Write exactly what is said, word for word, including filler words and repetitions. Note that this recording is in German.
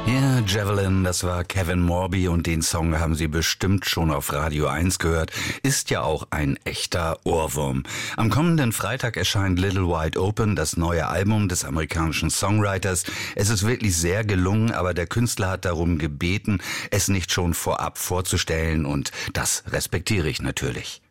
Ja, Javelin, das war Kevin Morby und den Song haben Sie bestimmt schon auf Radio eins gehört. Ist ja auch ein echter Ohrwurm. Am kommenden Freitag erscheint Little Wide Open, das neue Album des amerikanischen Songwriters. Es ist wirklich sehr gelungen, aber der Künstler hat darum gebeten, es nicht schon vorab vorzustellen und das respektiere ich natürlich.